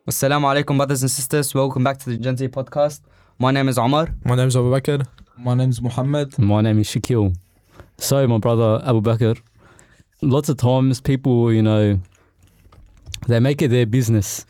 Assalamu alaikum, brothers and sisters. Welcome back to the Gen Z podcast. My name is Omar. My name's Abu Bakr. My name's Muhammad. My name is Shaquille. So, my brother Abu Bakr, lots of times people, they make it their business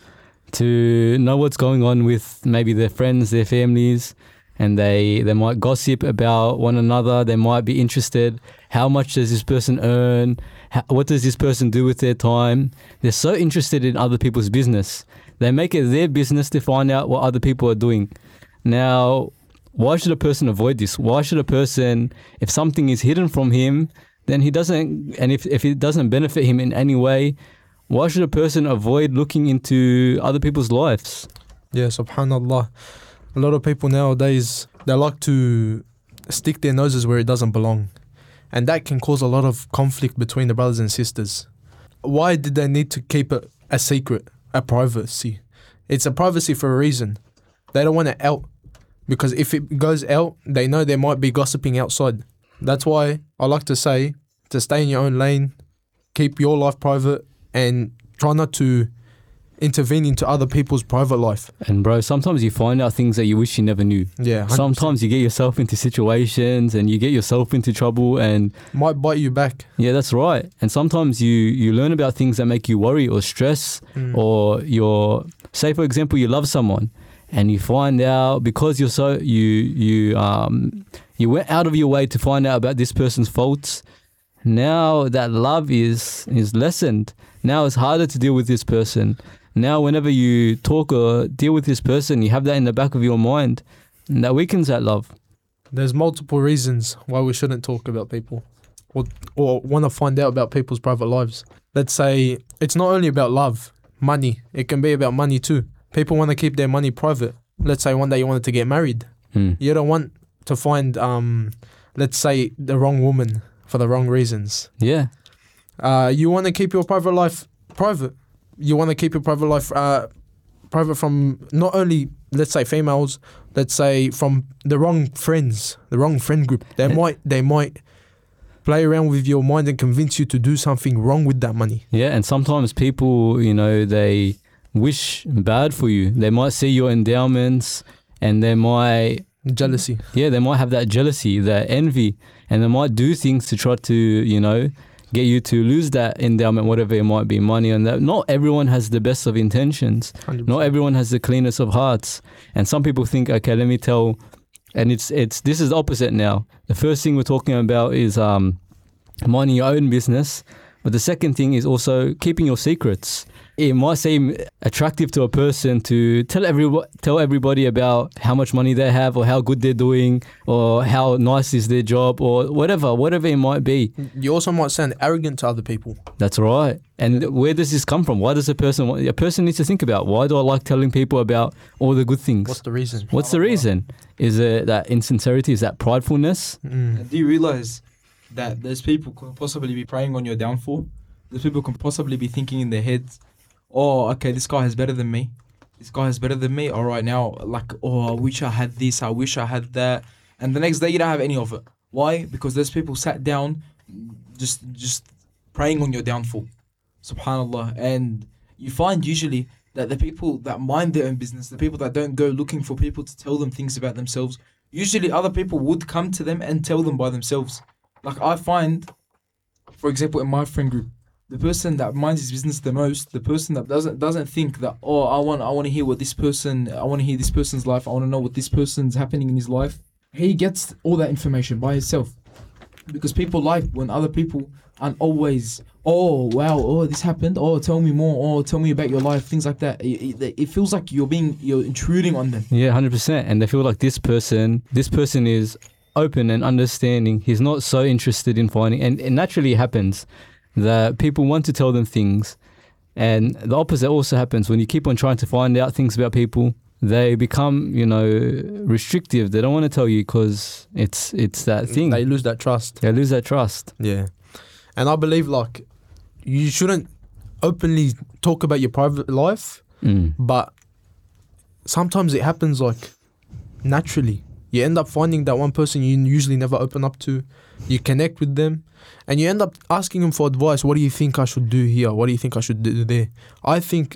to know what's going on with maybe their friends, their families, and they might gossip about one another. They might be interested. How much does this person earn? What does this person do with their time? They're so interested in other people's business. They make it their business to find out what other people are doing. Now, why should a person avoid this? Why should a person, if something is hidden from him, then he doesn't, and if it doesn't benefit him in any way, why should a person avoid looking into other people's lives? Yeah, subhanallah. A lot of people nowadays, they like to stick their noses where it doesn't belong. And that can cause a lot of conflict between the brothers and sisters. Why did they need to keep it a secret, a privacy? It's a privacy for a reason. They don't want it out. Because if it goes out, they know there might be gossiping outside. That's why I like to say to stay in your own lane, keep your life private, and try not to intervene into other people's private life. And bro, sometimes you find out things that you wish you never knew. Yeah, 100%. Sometimes you get yourself into situations and you get yourself into trouble and Might bite you back. yeah, that's right. And sometimes you learn about things that make you worry or stress or say for example you love someone and you find out because you're so you went out of your way to find out about this person's faults. Now that love is lessened. Now it's harder to deal with this person. Now whenever you talk or deal with this person, you have that in the back of your mind, and that weakens that love. There's multiple reasons why we shouldn't talk about people or want to find out about people's private lives. Let's say it's not only about love, money. It can be about money too. People want to keep their money private. Let's say one day you wanted to get married. You don't want to find, let's say, the wrong woman for the wrong reasons. Yeah. You want to keep your private life private. You want to keep your private life private from not only, let's say, females, let's say from the wrong friends, the wrong friend group. They might play around with your mind and convince you to do something wrong with that money. Yeah, and sometimes people, they wish bad for you. They might see your endowments and they might Jealousy. Yeah, they might have that jealousy, that envy, and they might do things to try to, get you to lose that endowment, whatever it might be, money and that. Not everyone has the best of intentions. 100%. Not everyone has the cleanest of hearts. And some people think, okay, let me tell, and this is the opposite now. The first thing we're talking about is minding your own business. But the second thing is also keeping your secrets. It might seem attractive to a person to tell everybody about how much money they have or how good they're doing or how nice is their job or whatever it might be. You also might sound arrogant to other people. That's right. And where does this come from? Why does a person needs to think about, why do I like telling people about all the good things? What's the reason? What's the reason? Is it that insincerity? Is that pridefulness? And do you realize that those people could possibly be preying on your downfall? Those people can possibly be thinking in their heads, oh, okay, this guy is better than me. This guy is better than me. All right, now, I wish I had this. I wish I had that. And the next day, you don't have any of it. Why? Because those people sat down just preying on your downfall. Subhanallah. And you find usually that the people that mind their own business, the people that don't go looking for people to tell them things about themselves, usually other people would come to them and tell them by themselves. Like I find, for example, in my friend group, the person that minds his business the most, the person that doesn't think that, oh, I want to hear what this person, I want to hear this person's life, I want to know what this person's happening in his life. He gets all that information by himself. Because people like when other people aren't always, oh, wow, oh, this happened, oh, tell me more, oh, tell me about your life, things like that. It feels like you're intruding on them. Yeah, 100%. And they feel like this person is open and understanding. He's not so interested in finding, and it naturally happens that people want to tell them things, and the opposite also happens when you keep on trying to find out things about people. They become, restrictive. They don't want to tell you because it's that thing. They lose that trust. They lose that trust. Yeah. And I believe you shouldn't openly talk about your private life, but sometimes it happens naturally. You end up finding that one person you usually never open up to. You connect with them and you end up asking them for advice. What do you think I should do here? What do you think I should do there? I think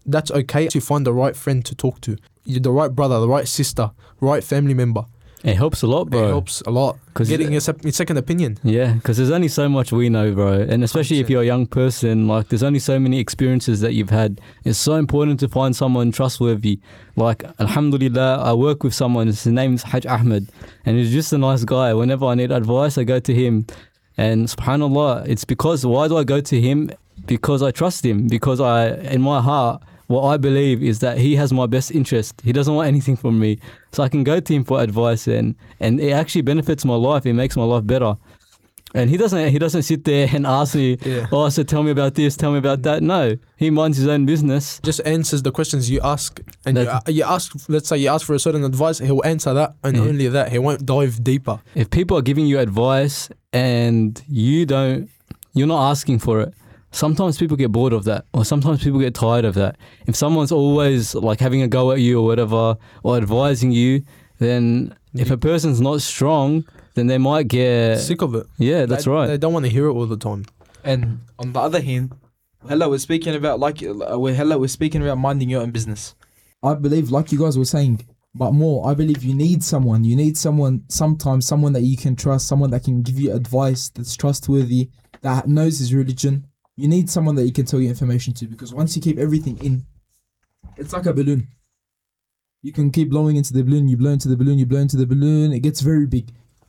that's okay to find the right friend to talk to. You're the right brother, the right sister, right family member. It helps a lot, bro. It helps a lot. 'Cause Getting a second opinion. Yeah, because there's only so much we know, bro. And especially if 100%. you're a young person, like there's only so many experiences that you've had. It's so important to find someone trustworthy. Like, alhamdulillah, I work with someone, his name's Haj Ahmed, and he's just a nice guy. Whenever I need advice, I go to him. And subhanAllah, it's because, why do I go to him? Because I trust him. Because in my heart, what I believe is that he has my best interest. He doesn't want anything from me. So I can go to him for advice, and it actually benefits my life. It makes my life better. And he doesn't sit there and ask me, Yeah. oh, so tell me about this, tell me about that. No, he minds his own business. Just answers the questions you ask. And That- you ask, let's say you ask for a certain advice, he'll answer that and Yeah. only that. He won't dive deeper. If people are giving you advice and you're not asking for it, sometimes people get bored of that, or sometimes people get tired of that. If someone's always like having a go at you or whatever, or advising you, then if a person's not strong, then they might get Sick of it. Yeah, that's right. They don't want to hear it all the time. And on the other hand, we're speaking about we're speaking about minding your own business. I believe, like you guys were saying, but more, I believe you need someone. You need sometimes someone that you can trust, someone that can give you advice that's trustworthy, that knows his religion. You need someone that you can tell your information to, because once you keep everything in, it's like a balloon. You can keep blowing into the balloon, you blow into the balloon, you blow into the balloon, it gets very big.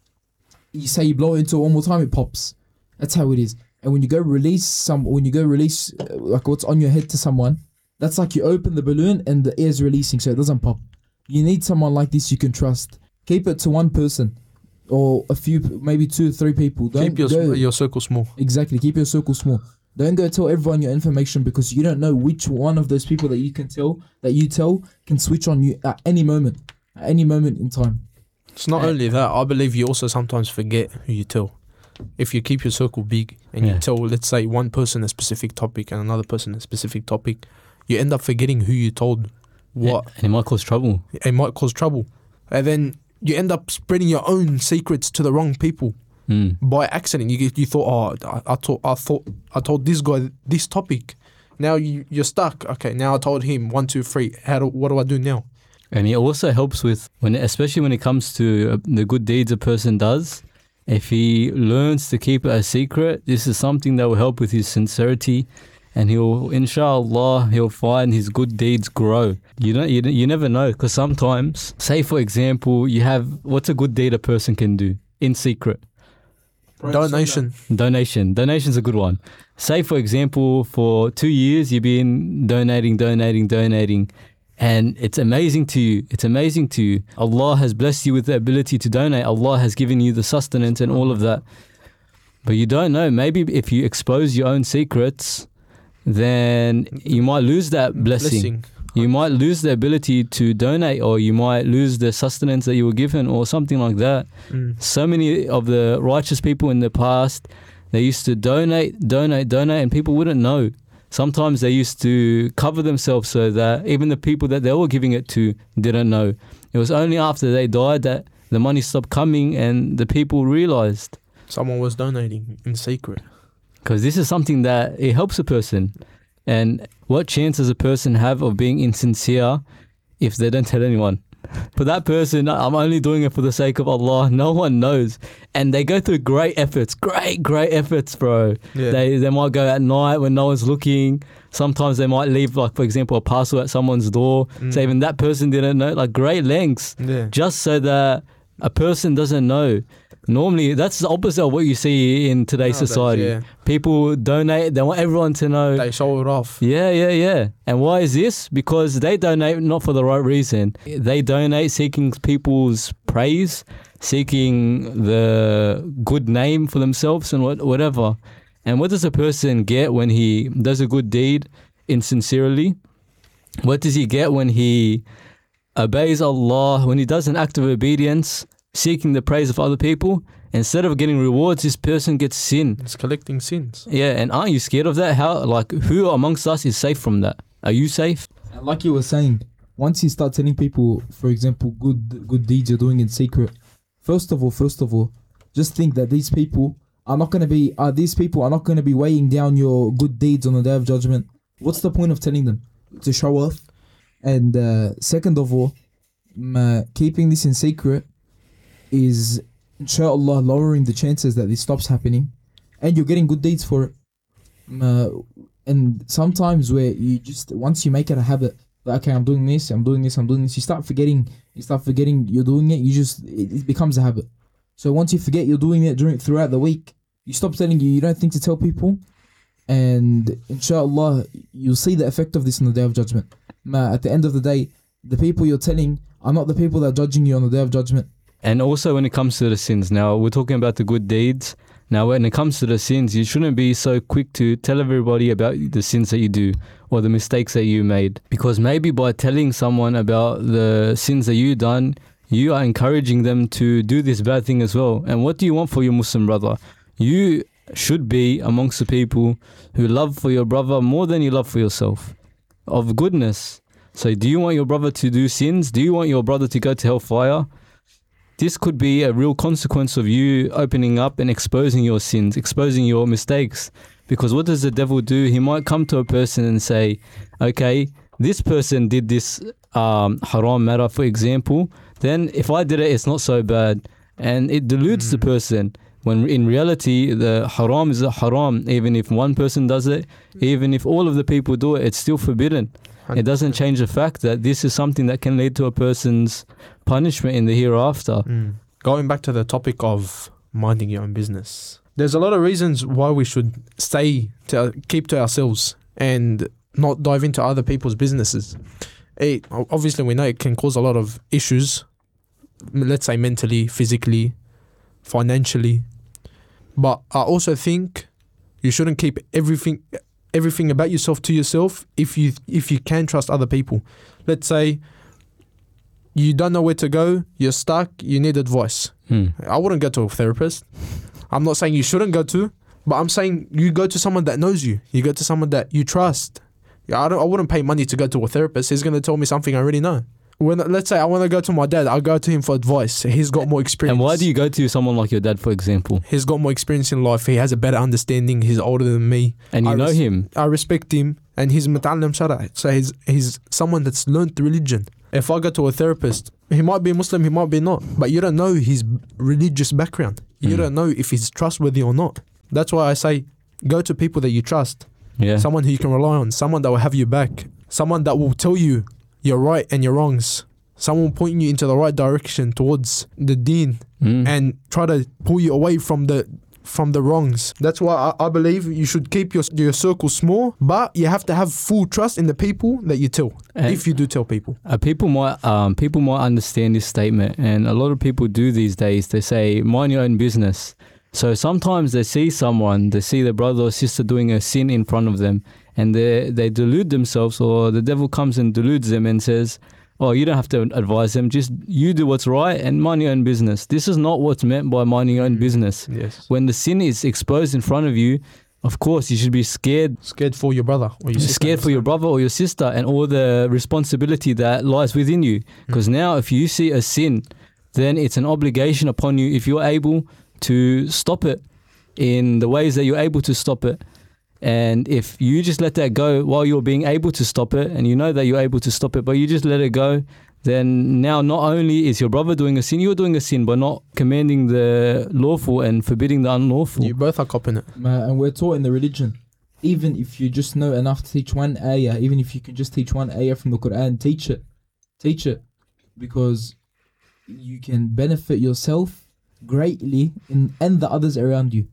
You say you blow into it one more time, it pops. That's how it is. And when you go release like what's on your head to someone, that's like you open the balloon and the air's releasing, so it doesn't pop. You need someone like this you can trust. Keep it to one person, or a few, maybe 2 or 3 people. Don't Keep your circle small. Exactly, keep your circle small. Don't go tell everyone your information, because you don't know which one of those people that you tell can switch on you at any moment in time. It's not only that, I believe you also sometimes forget who you tell. If you keep your circle big and Yeah. you tell, let's say, one person a specific topic and another person a specific topic, you end up forgetting who you told what. And it might cause trouble. It might cause trouble. And then you end up spreading your own secrets to the wrong people by accident. You thought, I told this guy this topic. Now you're stuck. Okay, now I told him 1, 2, 3. What do I do now? And it also helps with especially when it comes to the good deeds a person does. If he learns to keep it a secret, this is something that will help with his sincerity, and he'll find his good deeds grow. You never know, because sometimes, say for example, you have, what's a good deed a person can do in secret? Donation. Donation's a good one. Say for example, for 2 years you've been donating, and it's amazing to you. Allah has blessed you with the ability to donate. Allah has given you the sustenance and all of that. But you don't know, maybe if you expose your own secrets, then you might lose that blessing. You might lose the ability to donate, or you might lose the sustenance that you were given, or something like that. So many of the righteous people in the past, they used to donate, and people wouldn't know. Sometimes they used to cover themselves so that even the people that they were giving it to didn't know. It was only after they died that the money stopped coming and the people realized. Someone was donating in secret. Because this is something that it helps a person. And what chance does a person have of being insincere if they don't tell anyone? For that person, I'm only doing it for the sake of Allah. No one knows. And they go through great efforts, bro. Yeah. They might go at night when no one's looking. Sometimes they might leave, like, for example, a parcel at someone's door. So even that person didn't know. Like, great lengths. Yeah. Just so that a person doesn't know. Normally, that's the opposite of what you see in today's Nowadays, society. yeah. People donate. They want everyone to know. They show it off. Yeah. And why is this? Because they donate not for the right reason. They donate seeking people's praise, seeking the good name for themselves and whatever. And what does a person get when he does a good deed insincerely? What does he get when he obeys Allah, when he does an act of obedience, seeking the praise of other people? Instead of getting rewards, this person gets sin. It's collecting sins. Yeah, and aren't you scared of that? Who amongst us is safe from that? Are you safe? And like you were saying, once you start telling people, for example, good deeds you're doing in secret, first of all, just think that these people are not going to be weighing down your good deeds on the Day of Judgment. What's the point of telling them? to show off. And second of all, keeping this in secret is, inshallah, lowering the chances that this stops happening, and you're getting good deeds for it. And sometimes where you just, once you make it a habit, like, okay, I'm doing this, you start forgetting you're doing it. It becomes a habit. So once you forget you're doing it throughout the week, you stop telling you don't think to tell people, and inshallah you'll see the effect of this on the Day of Judgment. At the end of the day, the people you're telling are not the people that are judging you on the Day of Judgment. And also when it comes to the sins, now we're talking about the good deeds. Now when it comes to the sins, you shouldn't be so quick to tell everybody about the sins that you do or the mistakes that you made. Because maybe by telling someone about the sins that you've done, you are encouraging them to do this bad thing as well. And what do you want for your Muslim brother? You should be amongst the people who love for your brother more than you love for yourself, of goodness. So do you want your brother to do sins? Do you want your brother to go to hellfire? This could be a real consequence of you opening up and exposing your sins, exposing your mistakes. Because what does the devil do? He might come to a person and say, okay, this person did this haram matter, for example. Then if I did it, it's not so bad. And it deludes the person. When in reality, the haram is a haram. Even if one person does it, even if all of the people do it, it's still forbidden. It doesn't change the fact that this is something that can lead to a person's punishment in the hereafter. Going back to the topic of minding your own business, there's a lot of reasons why we should keep to ourselves and not dive into other people's businesses. Obviously, we know it can cause a lot of issues, let's say mentally, physically, financially. But I also think you shouldn't keep everything about yourself to yourself if you can trust other people. Let's say you don't know where to go, you're stuck, you need advice. I wouldn't go to a therapist. I'm not saying you shouldn't go to, but I'm saying you go to someone that knows you. You go to someone that you trust. I wouldn't pay money to go to a therapist. He's going to tell me something I already know. Let's say I want to go to my dad, I'll go to him for advice. He's got more experience. And why do you go to someone like your dad, for example? He's got more experience in life. He has a better understanding. He's older than me. And you know him. I respect him. And he's muta'allim shara'. So he's someone that's learned religion. If I go to a therapist, he might be Muslim, he might be not. But you don't know his religious background. You don't know if he's trustworthy or not. That's why I say go to people that you trust. Yeah. Someone who you can rely on. Someone that will have your back. Someone that will tell you your right and your wrongs. Someone pointing you into the right direction towards the deen and try to pull you away from the wrongs. That's why I believe you should keep your circle small, but you have to have full trust in the people that you tell. And if you do tell people, people might understand this statement, and a lot of people do these days. They say, "Mind your own business." So sometimes they see their brother or sister doing a sin in front of them, and they delude themselves, or the devil comes and deludes them and says, "Oh, you don't have to advise them. Just you do what's right and mind your own business." This is not what's meant by minding your own business. Yes. When the sin is exposed in front of you, of course, you should be scared. Scared for your brother or your sister. Scared for your brother or your sister and all the responsibility that lies within you. Because now if you see a sin, then it's an obligation upon you, if you're able to stop it in the ways that you're able to stop it. And if you just let that go while you're being able to stop it, and you know that you're able to stop it, but you just let it go, then now not only is your brother doing a sin, you're doing a sin by not commanding the lawful and forbidding the unlawful. You both are copying it. And we're taught in the religion, even if you just know enough to teach one ayah, even if you can just teach one ayah from the Quran, teach it. Because you can benefit yourself greatly and the others around you.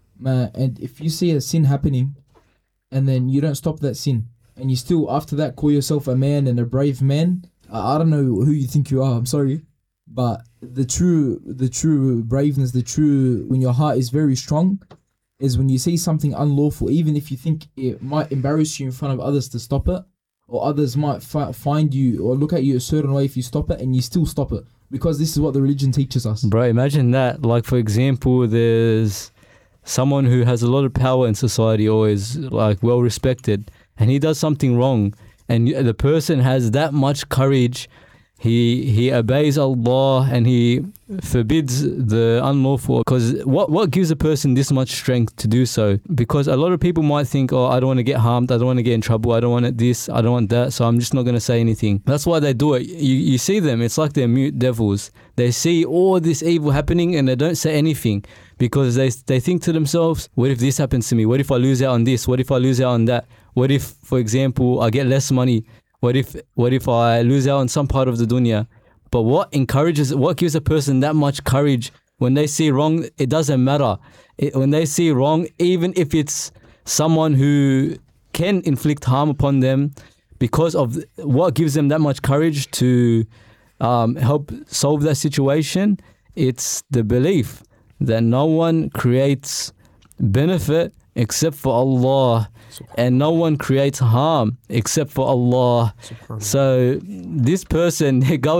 And if you see a sin happening and then you don't stop that sin and you still after that call yourself a man and a brave man, I don't know who you think you are, I'm sorry, but the true braveness, when your heart is very strong, is when you see something unlawful, even if you think it might embarrass you in front of others, to stop it, or others might find you or look at you a certain way if you stop it, and you still stop it, because this is what the religion teaches us. Bro, imagine that. Like, for example, there's someone who has a lot of power in society or is like well respected, and he does something wrong, and the person has that much courage he obeys Allah and he forbids the unlawful. Because what gives a person this much strength to do so? Because a lot of people might think, oh, I don't want to get harmed, I don't want to get in trouble, I don't want this, I don't want that, so I'm just not going to say anything. That's why they do it. You see them, it's like they're mute devils. They see all this evil happening and they don't say anything because they think to themselves, what if this happens to me? What if I lose out on this? What if I lose out on that? What if, for example, I get less money? What if I lose out on some part of the dunya? But what gives a person that much courage when they see wrong? It doesn't matter. When they see wrong, even if it's someone who can inflict harm upon them, because of what gives them that much courage to help solve that situation, it's the belief that no one creates benefit except for Allah, and no one creates harm except for Allah. So this person,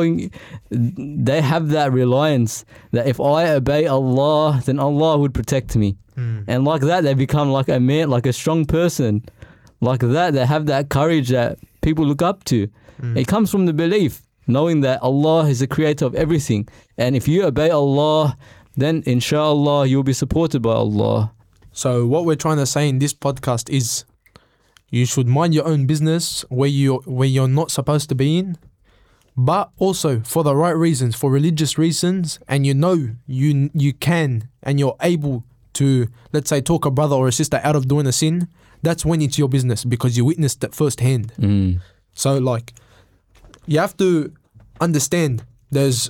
they have that reliance that if I obey Allah, then Allah would protect me. And like that, they become like a man, like a strong person. Like that, they have that courage that people look up to. It comes from the belief, knowing that Allah is the creator of everything. And if you obey Allah, then inshallah you'll be supported by Allah. So what we're trying to say in this podcast is you should mind your own business where you're not supposed to be in, but also for the right reasons, for religious reasons, and you can and you're able to, let's say, talk a brother or a sister out of doing a sin. That's when it's your business because you witnessed it firsthand. So like you have to understand there's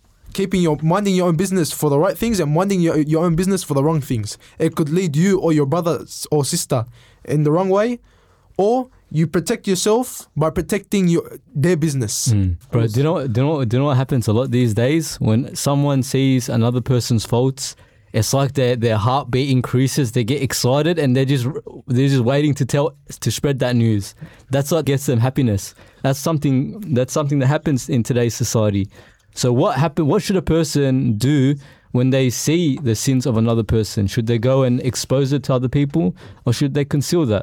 minding your own business for the right things and minding your own business for the wrong things. It could lead you or your brother or sister in the wrong way, or you protect yourself by protecting their business. Bro, do you know what happens a lot these days? When someone sees another person's faults, it's like their heartbeat increases, they get excited and they're just waiting to spread that news. That's what gets them happiness. That's something that happens in today's society. So what should a person do when they see the sins of another person? Should they go and expose it to other people, or should they conceal that?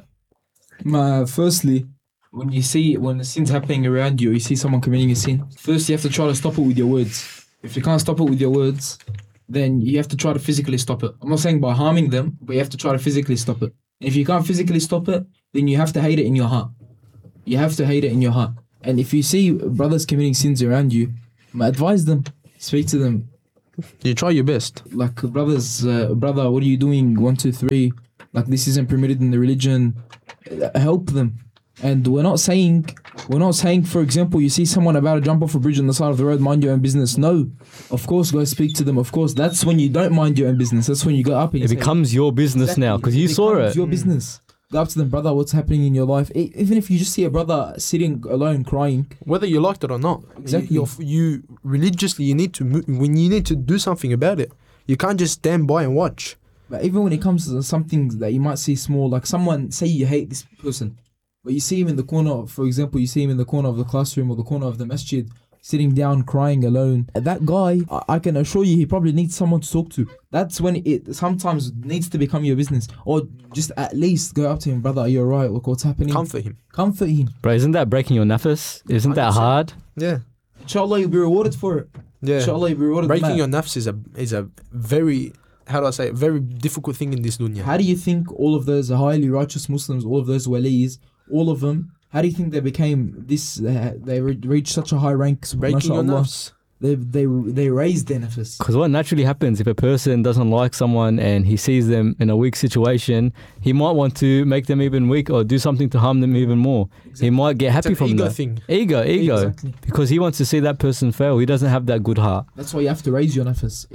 Firstly, when the sin's happening around you, or you see someone committing a sin, first you have to try to stop it with your words. If you can't stop it with your words, then you have to try to physically stop it. I'm not saying by harming them, but you have to try to physically stop it. If you can't physically stop it, then you have to hate it in your heart. You have to hate it in your heart. And if you see brothers committing sins around you, advise them, speak to them. You try your best. Like, brother, what are you doing? 1, 2, 3. Like, this isn't permitted in the religion. Help them. And we're not saying, for example, you see someone about to jump off a bridge on the side of the road, mind your own business. No, of course, go speak to them. Of course, that's when you don't mind your own business. That's when you go up and it becomes your business now because you saw it. It's your business. Go up to them, brother, what's happening in your life? Even if you just see a brother sitting alone crying. Whether you liked it or not. Exactly. You religiously, you need to do something about it. You can't just stand by and watch. But even when it comes to something that you might see small, like someone, say you hate this person, but you see him in the corner, for example, you see him in the corner of the classroom or the corner of the masjid, sitting down, crying alone. That guy, I can assure you, he probably needs someone to talk to. That's when it sometimes needs to become your business. Or just at least go up to him, brother, are you alright? Look what's happening. Comfort him. Bro, isn't that breaking your nafs? Isn't that hard? Yeah. Inshallah, you'll be rewarded for it. Yeah. Inshallah, you'll be rewarded. Breaking your nafs is a very, how do I say it, very difficult thing in this dunya. How do you think all of those highly righteous Muslims, all of those walis, all of them, how do you think they became this? They reached such a high rank. Breaking your nafs. They raised their nafs. Because what naturally happens if a person doesn't like someone and he sees them in a weak situation, he might want to make them even weak or do something to harm them even more. Exactly. He might get happy from that. Ego. Exactly. Because he wants to see that person fail. He doesn't have that good heart. That's why you have to raise your nafs.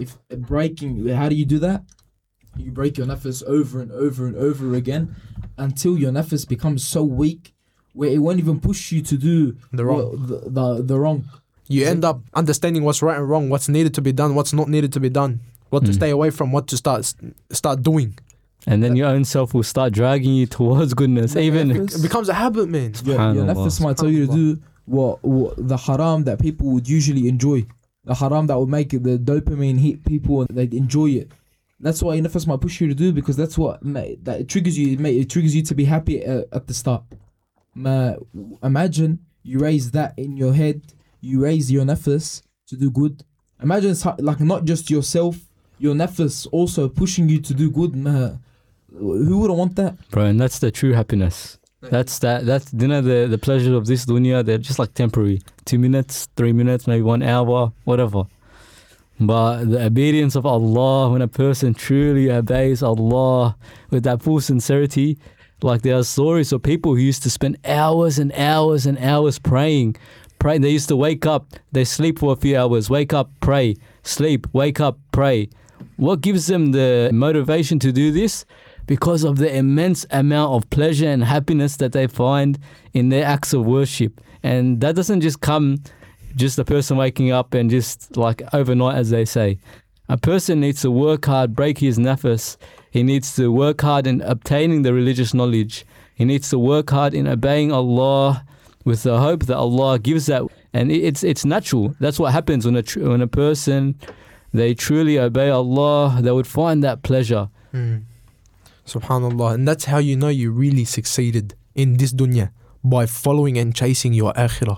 How do you do that? You break your nafs over and over and over again until your nafs becomes so weak where it won't even push you to do the wrong. The wrong. You end up understanding what's right and wrong, what's needed to be done, what's not needed to be done, what to stay away from, what to start doing. And then your own self will start dragging you towards goodness. It becomes a habit, man. Your nafs might tell you to do what the haram that people would usually enjoy. The haram that would make the dopamine hit people and they'd enjoy it. That's what your nafs might push you to do because that's what that triggers you. It triggers you to be happy at the start. Imagine you raise that in your head you raise your nafs to do good. Imagine like not just yourself, your nafs also pushing you to do good. Who wouldn't want that? Bro, and that's the true happiness. That's the pleasure of this dunya, they're just like temporary. 2 minutes, 3 minutes, maybe 1 hour, whatever. But the obedience of Allah, when a person truly obeys Allah with that full sincerity, like there are stories of people who used to spend hours and hours and hours praying. They used to wake up, they sleep for a few hours, wake up, pray, sleep, wake up, pray. What gives them the motivation to do this? Because of the immense amount of pleasure and happiness that they find in their acts of worship. And that doesn't just come just a person waking up and just like overnight, as they say. A person needs to work hard, break his nafs. He needs to work hard in obtaining the religious knowledge. He needs to work hard in obeying Allah with the hope that Allah gives that. And it's natural. That's what happens when a person, they truly obey Allah, they would find that pleasure. Subhanallah. And that's how you know you really succeeded in this dunya, by following and chasing your akhirah.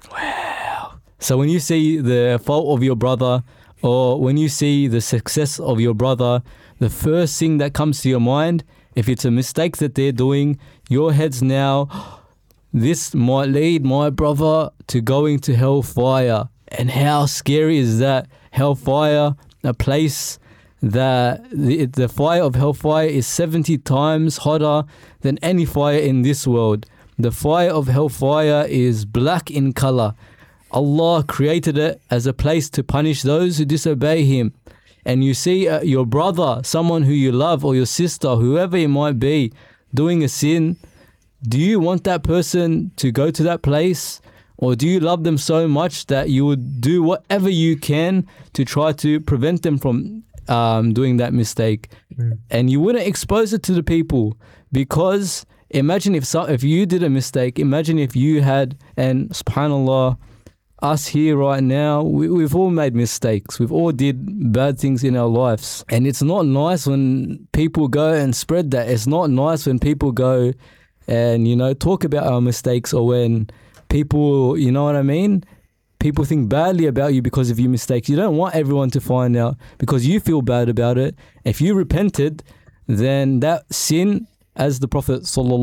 So when you see the fault of your brother, or when you see the success of your brother, the first thing that comes to your mind, if it's a mistake that they're doing, your head's now, this might lead my brother to going to hellfire. And how scary is that? Hellfire, a place that the fire of hellfire is 70 times hotter than any fire in this world. The fire of hellfire is black in color. Allah created it as a place to punish those who disobey Him. And you see your brother, someone who you love, or your sister, whoever it might be, doing a sin. Do you want that person to go to that place? Or do you love them so much that you would do whatever you can to try to prevent them from doing that mistake? And you wouldn't expose it to the people, because imagine if you did a mistake, imagine if you had, and subhanallah, us here right now, we've all made mistakes. We've all did bad things in our lives. And it's not nice when people go and spread that. It's not nice when people go and, talk about our mistakes, or when people, you know what I mean? People think badly about you because of your mistakes. You don't want everyone to find out because you feel bad about it. If you repented, then that sin, as the Prophet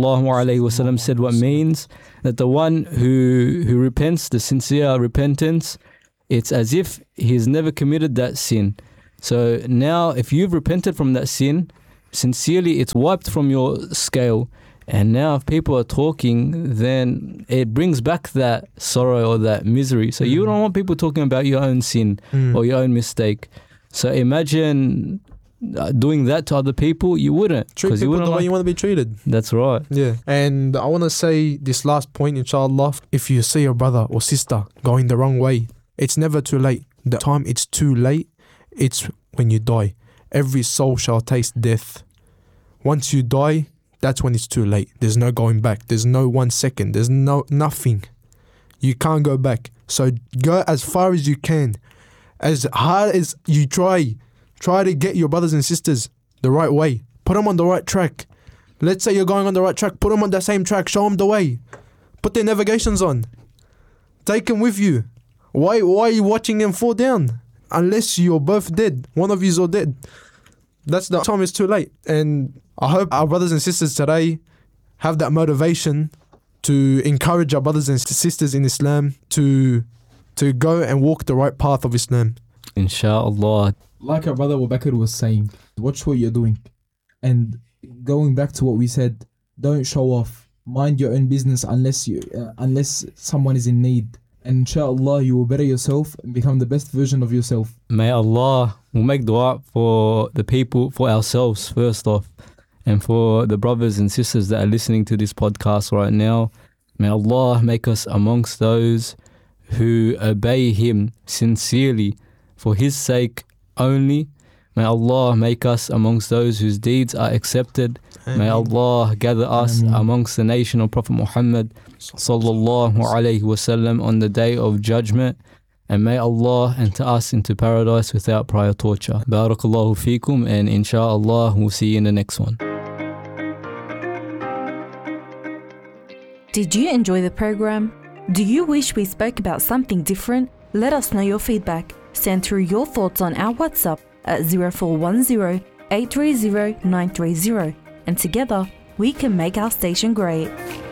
ﷺ said, what means that the one who repents, the sincere repentance, it's as if he's never committed that sin. So now if you've repented from that sin, sincerely, it's wiped from your scale. And now if people are talking, then it brings back that sorrow or that misery. So you don't want people talking about your own sin or your own mistake. So imagine doing that to other people. You wouldn't. Treat people the way you want to be treated. That's right. Yeah. And I want to say this last point, inshallah. If you see your brother or sister going the wrong way, it's never too late. The time it's too late, it's when you die. Every soul shall taste death. Once you die, that's when it's too late. There's no going back. There's no 1 second. There's nothing. You can't go back. So go as far as you can. As hard as you try to get your brothers and sisters the right way. Put them on the right track. Let's say you're going on the right track. Put them on the same track. Show them the way. Put their navigations on. Take them with you. Why are you watching them fall down? Unless you're both dead. One of you's all dead. That's the time it's too late. And I hope our brothers and sisters today have that motivation to encourage our brothers and sisters in Islam to go and walk the right path of Islam. Inshallah. Like our brother Abu Bakr was saying, watch what you're doing. And going back to what we said, don't show off. Mind your own business unless someone is in need. And inshallah, you will better yourself and become the best version of yourself. May Allah will make dua for the people, for ourselves first off, and for the brothers and sisters that are listening to this podcast right now. May Allah make us amongst those who obey Him sincerely for His sake only. May Allah make us amongst those whose deeds are accepted. Ameen. May Allah gather us amongst the nation of Prophet Muhammad sallallahu alaihi wasallam on the day of judgment. And may Allah enter us into paradise without prior torture. Barakallahu feekum, and inshallah we'll see you in the next one. Did you enjoy the program? Do you wish we spoke about something different? Let us know your feedback. Send through your thoughts on our WhatsApp at 0410 830 930, and together we can make our station great.